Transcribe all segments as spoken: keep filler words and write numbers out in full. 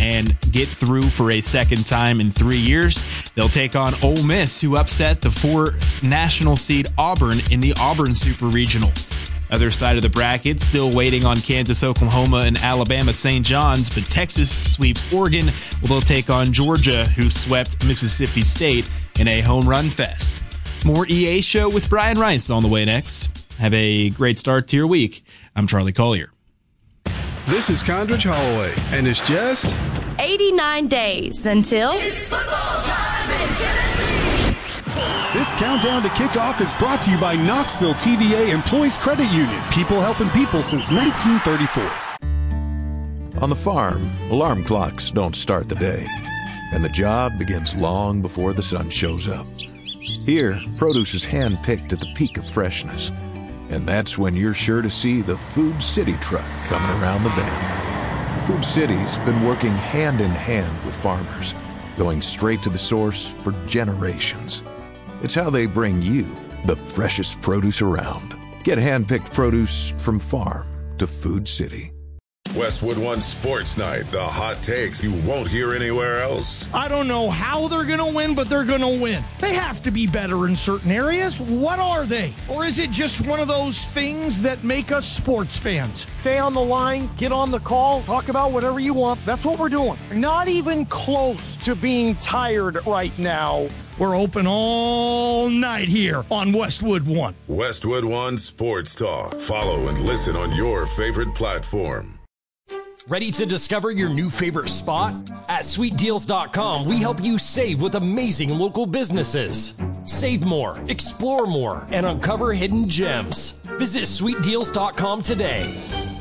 and get through for a second time in three years. They'll take on Ole Miss, who upset the four national seed Auburn in the Auburn Super Regional. Other side of the bracket, still waiting on Kansas, Oklahoma, and Alabama Saint John's, but Texas sweeps Oregon, while they'll take on Georgia, who swept Mississippi State in a home run fest. More E A Show with Brian Rice on the way next. Have a great start to your week. I'm Charlie Collier. This is Condridge Holloway, and it's just eighty-nine days until it's football time in Tennessee. This countdown to kickoff is brought to you by Knoxville T V A Employees Credit Union. People helping people since nineteen thirty-four. On the farm, alarm clocks don't start the day, and the job begins long before the sun shows up. Here, produce is hand-picked at the peak of freshness, and that's when you're sure to see the Food City truck coming around the bend. Food City's been working hand-in-hand with farmers, going straight to the source for generations. It's how they bring you the freshest produce around. Get hand-picked produce from farm to Food City. Westwood One Sports Night, the hot takes you won't hear anywhere else. I don't know how they're going to win, but they're going to win. They have to be better in certain areas. What are they? Or is it just one of those things that make us sports fans? Stay on the line, get on the call, talk about whatever you want. That's what we're doing. Not even close to being tired right now. We're open all night here on Westwood One. Westwood One Sports Talk. Follow and listen on your favorite platform. Ready to discover your new favorite spot? At sweet deals dot com, we help you save with amazing local businesses. Save more, explore more, and uncover hidden gems. Visit sweet deals dot com today.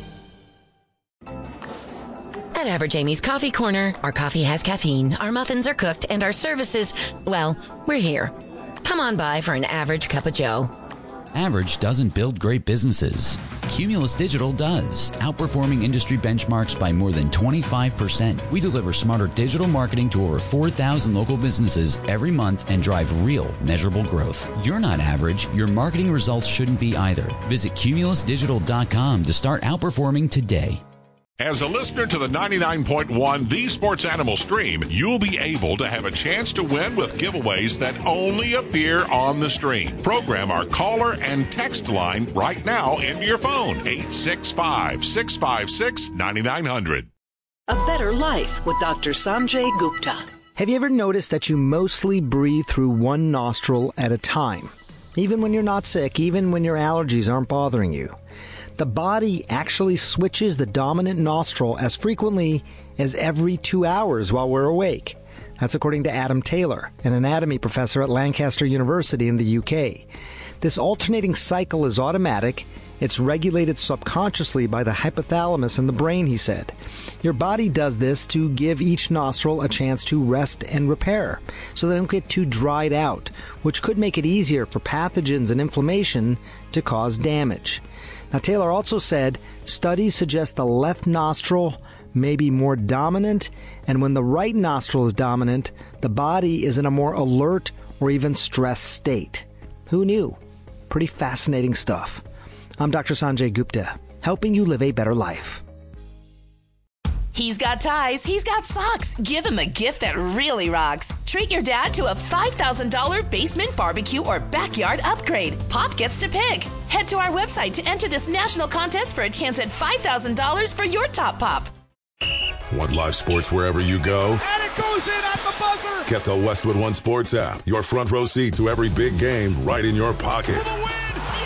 At Average Amy's Coffee Corner, our coffee has caffeine, our muffins are cooked, and our services, well, we're here. Come on by for an average cup of joe. Average doesn't build great businesses. Cumulus Digital does, outperforming industry benchmarks by more than twenty-five percent. We deliver smarter digital marketing to over four thousand local businesses every month and drive real, measurable growth. You're not average. Your marketing results shouldn't be either. Visit cumulus digital dot com to start outperforming today. As a listener to the ninety-nine point one The Sports Animal stream, you'll be able to have a chance to win with giveaways that only appear on the stream. Program our caller and text line right now into your phone, eight six five, six five six, nine nine zero zero. A Better Life with Doctor Sanjay Gupta. Have you ever noticed that you mostly breathe through one nostril at a time? Even when you're not sick, even when your allergies aren't bothering you. The body actually switches the dominant nostril as frequently as every two hours while we're awake. That's according to Adam Taylor, an anatomy professor at Lancaster University in the U K. This alternating cycle is automatic. It's regulated subconsciously by the hypothalamus in the brain, he said. Your body does this to give each nostril a chance to rest and repair, so they don't get too dried out, which could make it easier for pathogens and inflammation to cause damage. Now, Taylor also said studies suggest the left nostril may be more dominant, and when the right nostril is dominant, the body is in a more alert or even stressed state. Who knew? Pretty fascinating stuff. I'm Doctor Sanjay Gupta, helping you live a better life. He's got ties, he's got socks. Give him a gift that really rocks. Treat your dad to a five thousand dollars basement barbecue or backyard upgrade. Pop gets to pick. Head to our website to enter this national contest for a chance at five thousand dollars for your top pop. Want live sports wherever you go? And it goes in at the buzzer. Get the Westwood One Sports app. Your front row seat to every big game right in your pocket. For the win.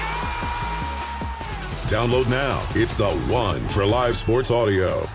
Download now. It's the one for live sports audio.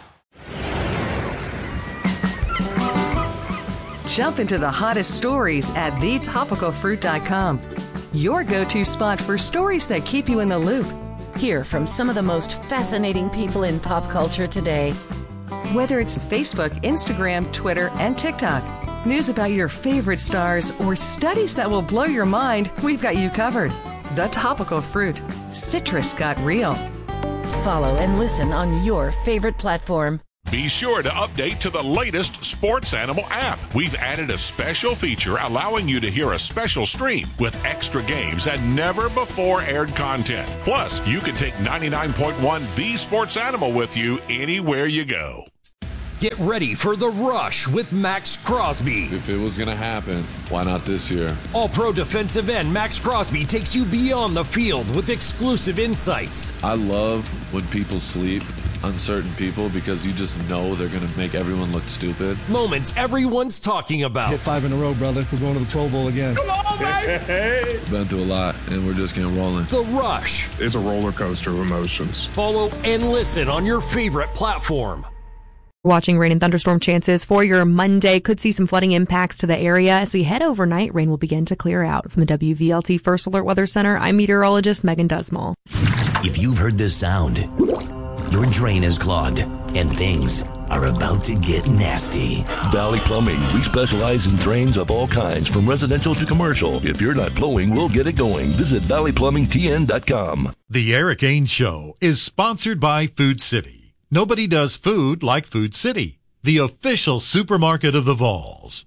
Jump into the hottest stories at the topical fruit dot com. Your go-to spot for stories that keep you in the loop. Hear from some of the most fascinating people in pop culture today. Whether it's Facebook, Instagram, Twitter, and TikTok, news about your favorite stars, or studies that will blow your mind, we've got you covered. The Topical Fruit. Citrus got real. Follow and listen on your favorite platform. Be sure to update to the latest Sports Animal app. We've added a special feature allowing you to hear a special stream with extra games and never before aired content. Plus, you can take ninety-nine point one The Sports Animal with you anywhere you go. Get ready for The Rush with Max Crosby. If it was going to happen, why not this year? All-Pro defensive end Max Crosby takes you beyond the field with exclusive insights. I love when people sleep, uncertain people, because you just know they're going to make everyone look stupid. Moments everyone's talking about. Hit five in a row, brother. We're going to the Pro Bowl again. Come on, baby! Been through a lot, and we're just getting rolling. The Rush. It's a roller coaster of emotions. Follow and listen on your favorite platform. Watching rain and thunderstorm chances for your Monday. Could see some flooding impacts to the area. As we head overnight, rain will begin to clear out. From the W V L T First Alert Weather Center, I'm meteorologist Megan Dusmal. If you've heard this sound, your drain is clogged and things are about to get nasty. Valley Plumbing. We specialize in drains of all kinds, from residential to commercial. If you're not flowing, we'll get it going. Visit valley plumbing t n dot com. The Eric Ains Show is sponsored by Food City. Nobody does food like Food City, the official supermarket of the Vols.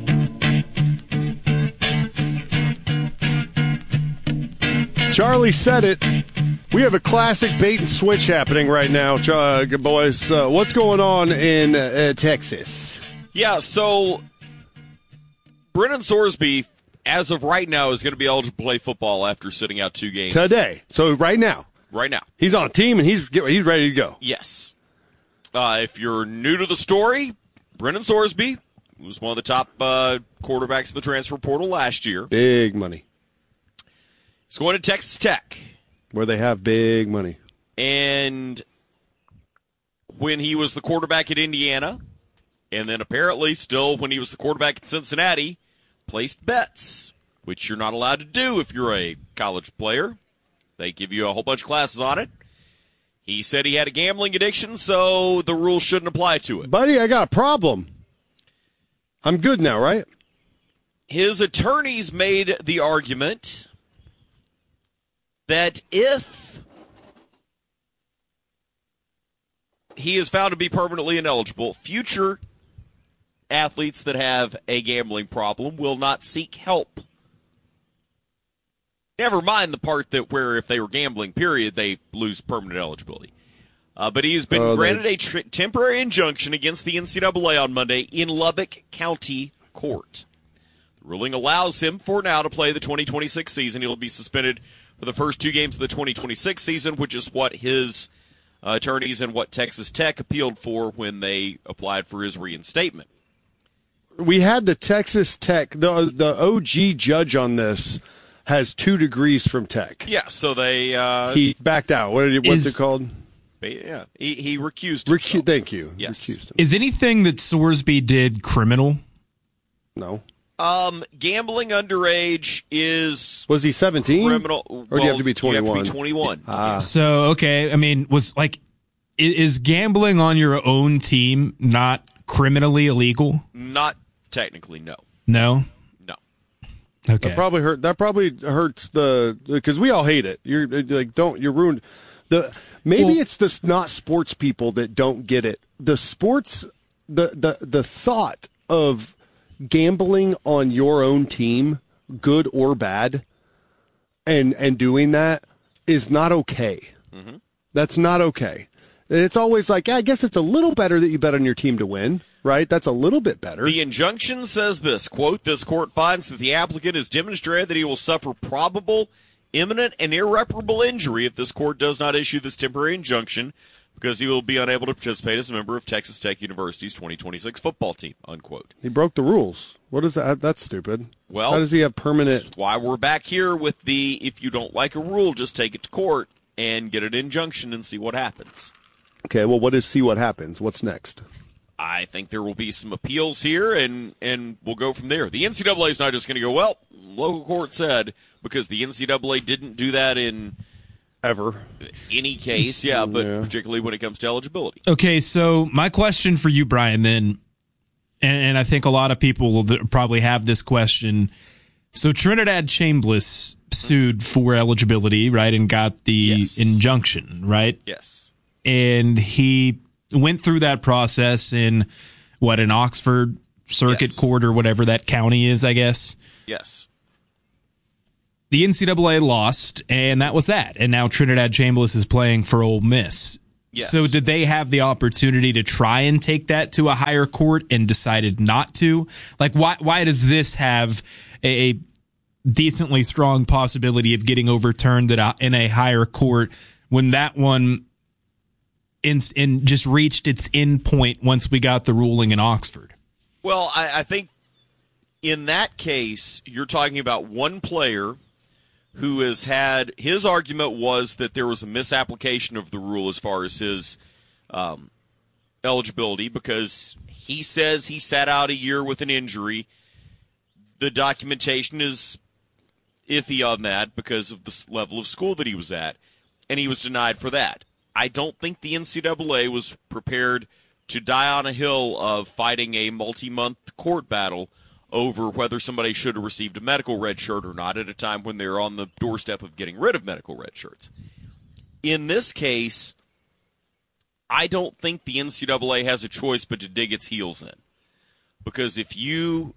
Charlie said it. We have a classic bait and switch happening right now, uh, boys. Uh, what's going on in uh, Texas? Yeah, so Brennan Sorsby, as of right now, is going to be eligible to play football after sitting out two games. Today. So right now. Right now. He's on a team, and he's he's ready to go. Yes. Uh, if you're new to the story, Brennan Sorsby was one of the top uh, quarterbacks of the transfer portal last year. Big money. He's going to Texas Tech. Where they have big money. And when he was the quarterback at Indiana, and then apparently still when he was the quarterback at Cincinnati, placed bets, which you're not allowed to do if you're a college player. They give you a whole bunch of classes on it. He said he had a gambling addiction, so the rules shouldn't apply to it. Buddy, I got a problem. I'm good now, right? His attorneys made the argument that if he is found to be permanently ineligible, future athletes that have a gambling problem will not seek help. Never mind the part that where if they were gambling, period, they lose permanent eligibility. Uh, but he has been oh, granted they... a tr- temporary injunction against the N C double A on Monday in Lubbock County Court. The ruling allows him for now to play the twenty twenty-six season. He'll be suspended for the first two games of the twenty twenty-six season, which is what his uh, attorneys and what Texas Tech appealed for when they applied for his reinstatement. We had the Texas Tech, the the O G judge on this has two degrees from Tech. Yeah, so they... Uh, he backed out. What did, what's is, it called? Yeah, he, he recused Recu- Thank you. Yes. Recused him. Is anything that Sorsby did criminal? No. Um, gambling underage is... Was he seventeen? Criminal. Or well, do you have to be twenty-one? You have to be twenty-one. Ah. So, okay, I mean, was like, is gambling on your own team not criminally illegal? Not technically, no. No? No. Okay. That probably hurt. That probably hurts the because we all hate it. You're like, don't you're ruined. The maybe well, it's the not sports people that don't get it. The sports, the the the thought of gambling on your own team, good or bad, and and doing that is not okay. Mm-hmm. That's not okay. It's always like, I guess it's a little better that you bet on your team to win, right? That's a little bit better. The injunction says this, quote, this court finds that the applicant has demonstrated that he will suffer probable, imminent, and irreparable injury if this court does not issue this temporary injunction because he will be unable to participate as a member of Texas Tech University's twenty twenty-six football team, unquote. He broke the rules. What is that? That's stupid. Well, how does he have permanent? That's why we're back here with the, if you don't like a rule, just take it to court and get an injunction and see what happens. Okay, well, what is see what happens? What's next? I think there will be some appeals here, and, and we'll go from there. The N C double A is not just going to go, well, local court said, because the N C double A didn't do that in ever any case, yeah, but yeah. particularly when it comes to eligibility. Okay, so my question for you, Brian, then, and, and I think a lot of people will probably have this question. So Trinidad Chambliss sued for eligibility, right, and got the yes. injunction, right? Yes. And he went through that process in, what, an Oxford Circuit yes. Court or whatever that county is, I guess? Yes. The N C double A lost, and that was that. And now Trinidad Chambliss is playing for Ole Miss. Yes. So did they have the opportunity to try and take that to a higher court and decided not to? Like, why why does this have a decently strong possibility of getting overturned at a, in a higher court when that one in, in just reached its end point once we got the ruling in Oxford? Well, I, I think in that case, you're talking about one player who has had, his argument was that there was a misapplication of the rule as far as his um, eligibility, because he says he sat out a year with an injury. The documentation is iffy on that because of the level of school that he was at, and he was denied for that. I don't think the N C double A was prepared to die on a hill of fighting a multi-month court battle over whether somebody should have received a medical red shirt or not at a time when they're on the doorstep of getting rid of medical red shirts. In this case, I don't think the N C double A has a choice but to dig its heels in. Because if you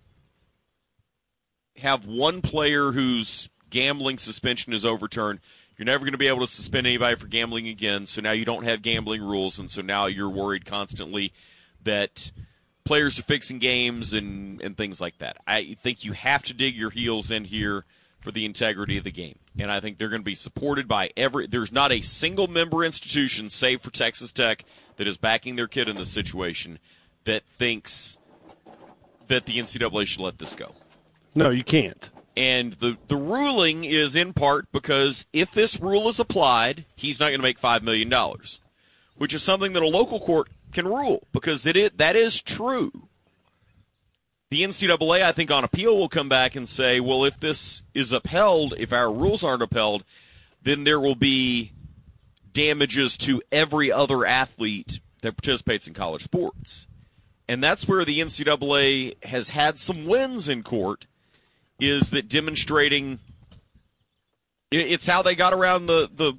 have one player whose gambling suspension is overturned, you're never going to be able to suspend anybody for gambling again, so now you don't have gambling rules, and so now you're worried constantly that players are fixing games and, and things like that. I think you have to dig your heels in here for the integrity of the game. And I think they're going to be supported by every – there's not a single member institution, save for Texas Tech, that is backing their kid in this situation that thinks that the N C double A should let this go. No, you can't. And the, the ruling is in part because if this rule is applied, he's not going to make five million dollars, which is something that a local court – can rule, because it is, that is true. The N C double A, I think, on appeal will come back and say, well, if this is upheld, if our rules aren't upheld, then there will be damages to every other athlete that participates in college sports. And that's where the N C double A has had some wins in court, is that demonstrating it's how they got around the, the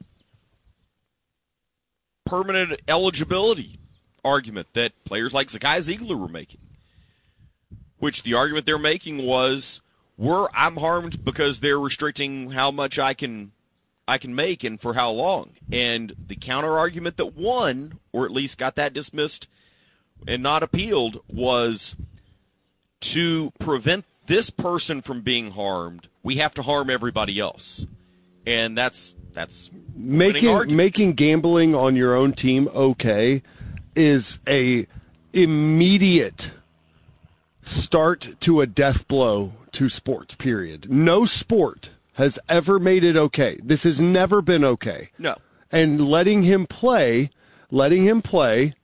permanent eligibility argument that players like Zakai Ziegler were making, which the argument they're making was, we're, I'm harmed because they're restricting how much I can I can make and for how long. And the counter argument that won, or at least got that dismissed and not appealed, was to prevent this person from being harmed, we have to harm everybody else. And that's that's making making gambling on your own team okay is a immediate start to a death blow to sports, period. No sport has ever made it okay. This has never been okay. No. And letting him play, letting him play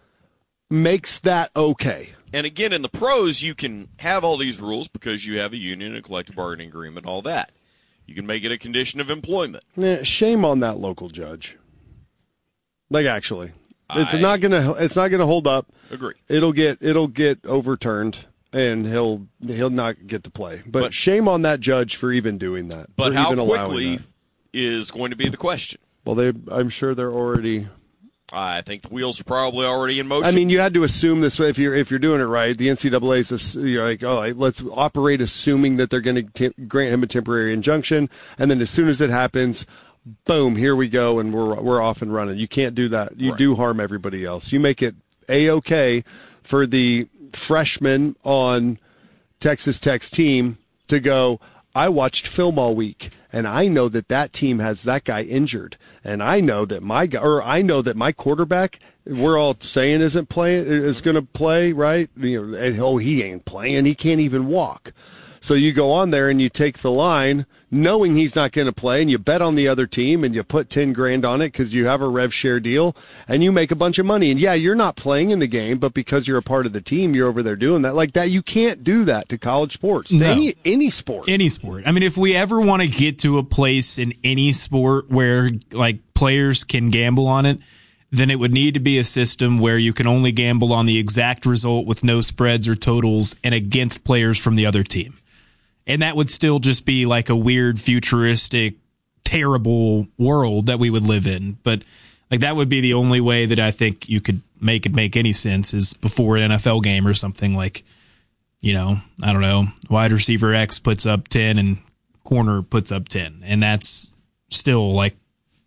makes that okay. And again, in the pros, you can have all these rules because you have a union, a collective bargaining agreement, all that. You can make it a condition of employment. Yeah, shame on that local judge. Like, actually. It's I not gonna. It's not gonna hold up. Agree. It'll get. It'll get overturned, and he'll he'll not get to play. But, but shame on that judge for even doing that. But how even quickly is going to be the question? Well, they. I'm sure they're already. I think the wheels are probably already in motion. I mean, you had to assume this if you're if you're doing it right. The N C double A is you're like, oh, let's operate assuming that they're going to grant him a temporary injunction, and then as soon as it happens, boom, here we go, and we're we're off and running. You can't do that. You right. do harm everybody else. You make it A-okay for the freshman on Texas Tech's team to go, I watched film all week, and I know that that team has that guy injured, and I know that my guy, or I know that my quarterback, we're all saying isn't playing, is going to play, right? You know, and, oh, he ain't playing. He can't even walk. So you go on there and you take the line, knowing he's not going to play, and you bet on the other team, and you put ten grand on it because you have a rev share deal, and you make a bunch of money. And yeah, you're not playing in the game, but because you're a part of the team, you're over there doing that. Like that, you can't do that to college sports. No. Any any sport. Any sport. I mean, if we ever want to get to a place in any sport where like players can gamble on it, then it would need to be a system where you can only gamble on the exact result with no spreads or totals and against players from the other team. And that would still just be like a weird, futuristic, terrible world that we would live in. But like that would be the only way that I think you could make it make any sense is before an N F L game or something like, you know, I don't know, wide receiver X puts up ten and corner puts up ten. And that's still like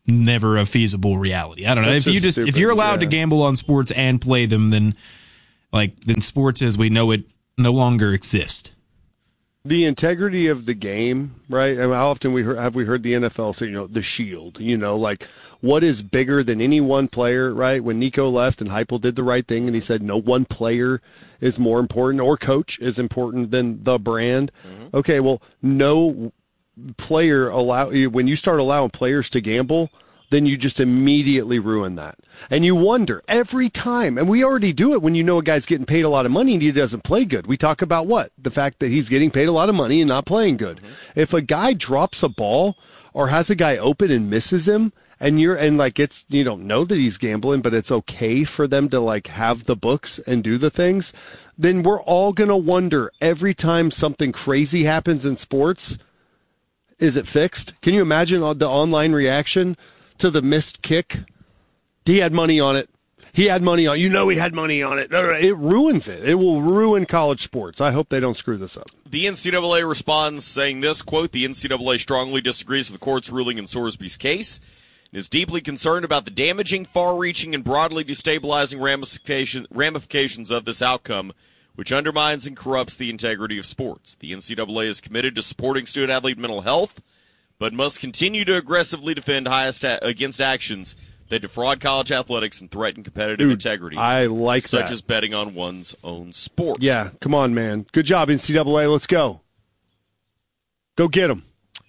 never a feasible reality. I don't know. That's if you just just if stupid, you're allowed yeah. to gamble on sports and play them, then like then sports as we know it no longer exist. The integrity of the game, right? I mean, how often we heard, have we heard the N F L say, you know, the shield, you know, like what is bigger than any one player, right? When Nico left and Heupel did the right thing and he said no one player is more important or coach is important than the brand. Mm-hmm. Okay, well, no player allow when you start allowing players to gamble, then you just immediately ruin that. And you wonder every time, and we already do it when you know a guy's getting paid a lot of money and he doesn't play good. We talk about what? The fact that he's getting paid a lot of money and not playing good. Mm-hmm. If a guy drops a ball or has a guy open and misses him, and you're, and like it's, you don't know that he's gambling, but it's okay for them to like have the books and do the things, then we're all going to wonder every time something crazy happens in sports, is it fixed? Can you imagine the online reaction to the missed kick? He had money on it. He had money on it. You know he had money on it. It ruins it. It will ruin college sports. I hope they don't screw this up. The N C double A responds saying this, quote, the N C double A strongly disagrees with the court's ruling in Sorsby's case and is deeply concerned about the damaging, far-reaching, and broadly destabilizing ramification, ramifications of this outcome, which undermines and corrupts the integrity of sports. The N C double A is committed to supporting student-athlete mental health, but must continue to aggressively defend highest a- against actions that defraud college athletics and threaten competitive Dude, integrity. I like such that. as betting on one's own sport. Yeah, come on, man. Good job, N C double A. Let's go. Go get them.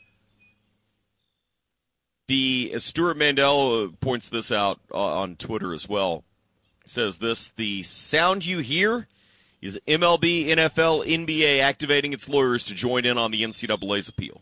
The Stuart Mandel points this out uh, on Twitter as well. He says this, the sound you hear is M L B, N F L, N B A activating its lawyers to join in on the N C double A's appeal.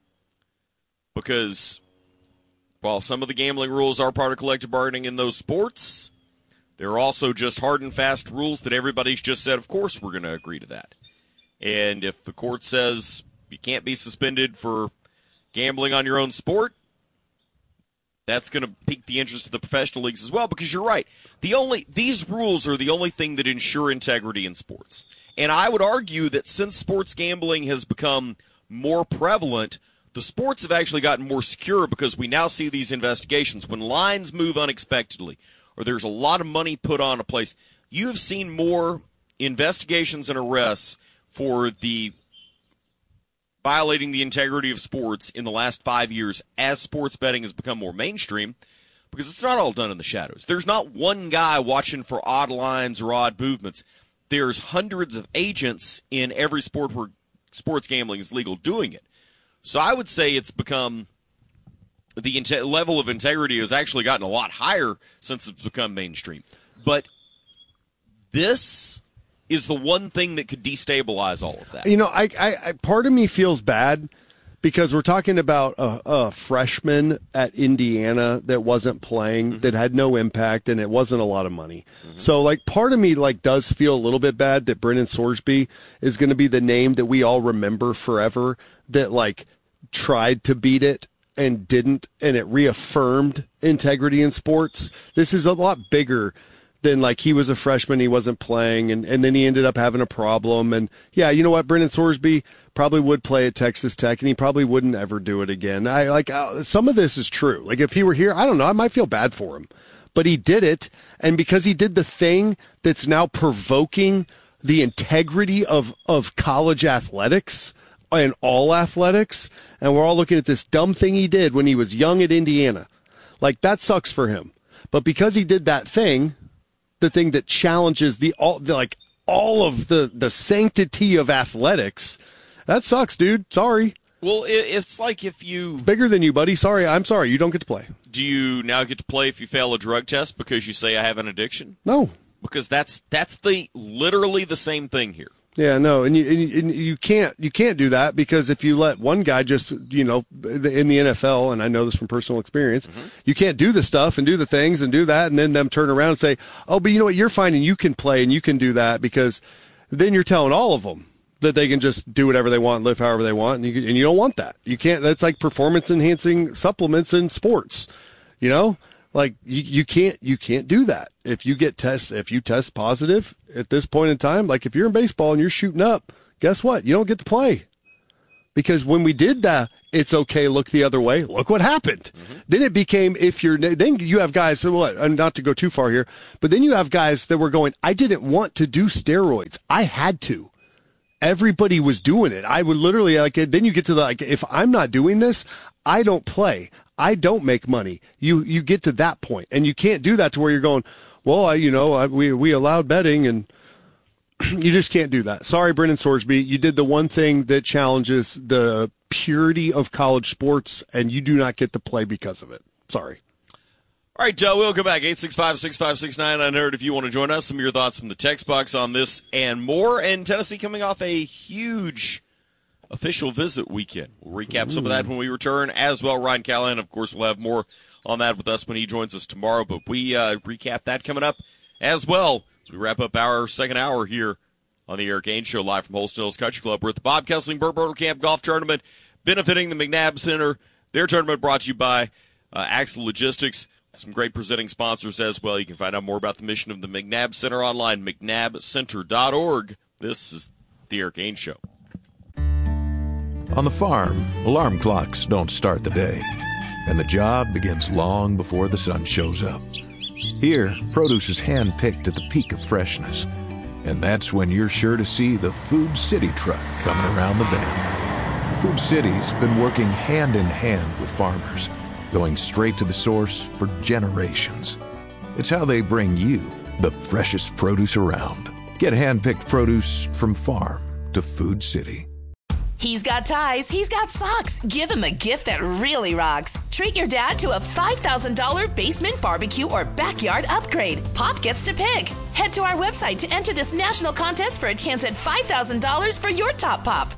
Because while some of the gambling rules are part of collective bargaining in those sports, there are also just hard and fast rules that everybody's just said, of course we're going to agree to that. And if the court says you can't be suspended for gambling on your own sport, that's going to pique the interest of the professional leagues as well, because you're right. The only these rules are the only thing that ensure integrity in sports. And I would argue that since sports gambling has become more prevalent, the sports have actually gotten more secure because we now see these investigations. When lines move unexpectedly or there's a lot of money put on a place, you have seen more investigations and arrests for the violating the integrity of sports in the last five years as sports betting has become more mainstream, because it's not all done in the shadows. There's not one guy watching for odd lines or odd movements. There's hundreds of agents in every sport where sports gambling is legal doing it. So I would say it's become, the inte- level of integrity has actually gotten a lot higher since it's become mainstream. But this is the one thing that could destabilize all of that. You know, I, I, I part of me feels bad because we're talking about a, a freshman at Indiana that wasn't playing, mm-hmm. that had no impact, and it wasn't a lot of money. Mm-hmm. So, like, part of me, like, does feel a little bit bad that Brennan Sorsby is going to be the name that we all remember forever, that, like, tried to beat it and didn't, and it reaffirmed integrity in sports. This is a lot bigger than, like, he was a freshman, he wasn't playing, and, and then he ended up having a problem. And, yeah, you know what? Brennan Sorsby probably would play at Texas Tech, and he probably wouldn't ever do it again. I like uh, some of this is true. Like, if he were here, I don't know, I might feel bad for him. But he did it, and because he did the thing that's now provoking the integrity of, of college athletics and all athletics, and we're all looking at this dumb thing he did when he was young at Indiana. Like, that sucks for him. But because he did that thing, the thing that challenges the all the, like all of the, the sanctity of athletics, that sucks, dude. Sorry. Well, it, it's like if you... It's bigger than you, buddy. Sorry, I'm sorry. You don't get to play. Do you now get to play if you fail a drug test because you say I have an addiction? No. Because that's that's the literally the same thing here. Yeah, no, and you, and you and you can't you can't do that, because if you let one guy just, you know, in the N F L, and I know this from personal experience, mm-hmm. you can't do the stuff and do the things and do that, and then them turn around and say, oh, but you know what, you're fine and you can play and you can do that, because then you're telling all of them that they can just do whatever they want, live however they want, and you, and you don't want that. You can't. That's like performance enhancing supplements in sports, you know. Like, you, you can't you can't do that. If you get test if you test positive at this point in time, like if you're in baseball and you're shooting up, guess what? You don't get to play. Because when we did that, it's okay, look the other way. Look what happened. Mm-hmm. Then it became, if you're, then you have guys, well, not to go too far here, but then you have guys that were going, I didn't want to do steroids. I had to. Everybody was doing it. I would literally, like, then you get to the, like, if I'm not doing this, I don't play. I don't make money. You, you get to that point, and you can't do that to where you're going, well, I, you know, I, we, we allowed betting, and you just can't do that. Sorry, Brendan Sorsby. You did the one thing that challenges the purity of college sports, and you do not get to play because of it. Sorry. All right, Joe, we'll come back. eight six five, six five six nine. I heard if you want to join us, some of your thoughts from the text box on this and more. And Tennessee coming off a huge official visit weekend. We'll recap Ooh. some of that when we return as well. Ryan Callahan, of course, will have more on that with us when he joins us tomorrow. But we uh, recap that coming up as well. We wrap up our second hour here on the Eric Ainge Show, live from Holston Hills Country Club. We're at the Bob Kessling Burt Bertelkamp Golf Tournament, benefiting the McNabb Center. Their tournament brought to you by uh, Axle Logistics, some great presenting sponsors as well. You can find out more about the mission of the McNabb Center online, mcnabb center dot org. This is the Eric Ainge Show. On the farm, alarm clocks don't start the day, and the job begins long before the sun shows up. Here, produce is hand-picked at the peak of freshness, and that's when you're sure to see the Food City truck coming around the bend. Food City's been working hand-in-hand with farmers, going straight to the source for generations. It's how they bring you the freshest produce around. Get hand-picked produce from farm to Food City. He's got ties. He's got socks. Give him a gift that really rocks. Treat your dad to a five thousand dollars basement barbecue or backyard upgrade. Pop gets to pick. Head to our website to enter this national contest for a chance at five thousand dollars for your top pop.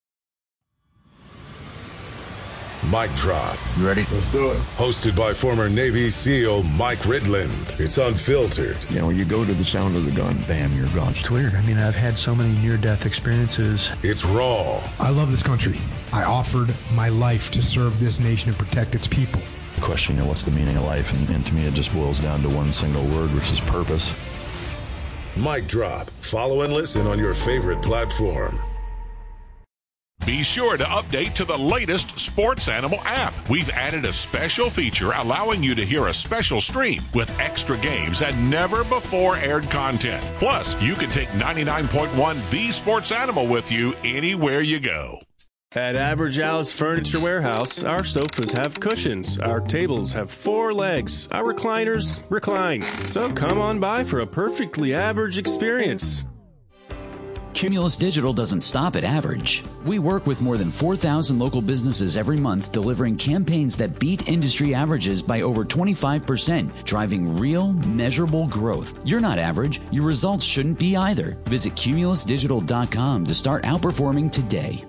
Mic Drop. You ready? Let's do it. Hosted by former Navy SEAL Mike Ridland. It's unfiltered. You know, when you go to the sound of the gun, bam, you're gone. It's weird. I mean, I've had so many near-death experiences. It's raw. I love this country. I offered my life to serve this nation and protect its people. The question, you know, what's the meaning of life? And, and to me, it just boils down to one single word, which is purpose. Mic Drop. Follow and listen on your favorite platform. Be sure to update to the latest Sports Animal app. We've added a special feature allowing you to hear a special stream with extra games and never before aired content. Plus, you can take ninety-nine point one The Sports Animal with you anywhere you go. At Average Al's Furniture Warehouse, our sofas have cushions, our tables have four legs, our recliners recline. So come on by for a perfectly average experience. Cumulus Digital doesn't stop at average. We work with more than four thousand local businesses every month, delivering campaigns that beat industry averages by over twenty-five percent, driving real, measurable growth. You're not average. Your results shouldn't be either. Visit cumulus digital dot com to start outperforming today.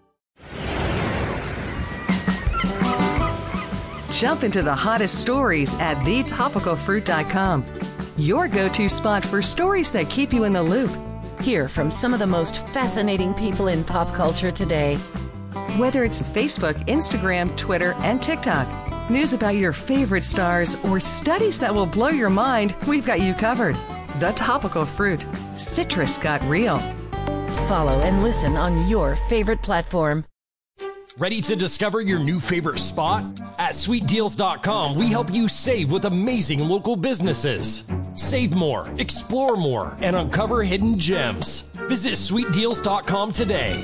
Jump into the hottest stories at the topical fruit dot com. Your go-to spot for stories that keep you in the loop. Hear from some of the most fascinating people in pop culture today. Whether it's Facebook, Instagram, Twitter, and TikTok, news about your favorite stars, or studies that will blow your mind, we've got you covered. The Topical Fruit. Citrus got real. Follow and listen on your favorite platform. Ready to discover your new favorite spot? At sweet deals dot com, we help you save with amazing local businesses. Save more, explore more, and uncover hidden gems. Visit sweet deals dot com today.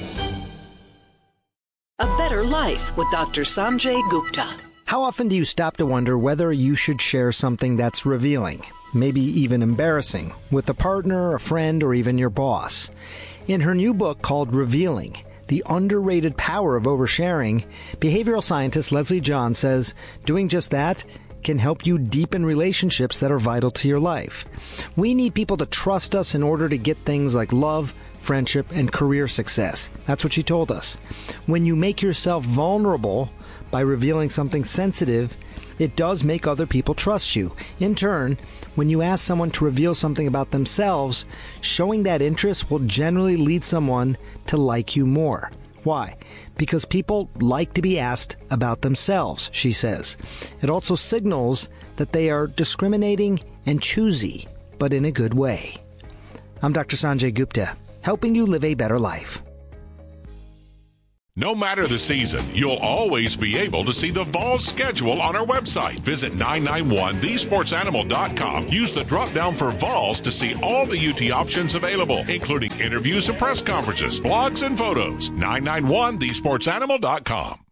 A Better Life with Doctor Sanjay Gupta. How often do you stop to wonder whether you should share something that's revealing, maybe even embarrassing, with a partner, a friend, or even your boss? In her new book called Revealing, The Underrated Power of Oversharing, behavioral scientist Leslie John says doing just that can help you deepen relationships that are vital to your life. We need people to trust us in order to get things like love, friendship, and career success. That's what she told us. When you make yourself vulnerable by revealing something sensitive, it does make other people trust you. In turn, when you ask someone to reveal something about themselves, showing that interest will generally lead someone to like you more. Why? Because people like to be asked about themselves, she says. It also signals that they are discriminating and choosy, but in a good way. I'm Doctor Sanjay Gupta, helping you live a better life. No matter the season, you'll always be able to see the Vols schedule on our website. Visit nine nine one the sports animal dot com. Use the drop-down for Vols to see all the U T options available, including interviews and press conferences, blogs, and photos. nine nine one the sports animal dot com.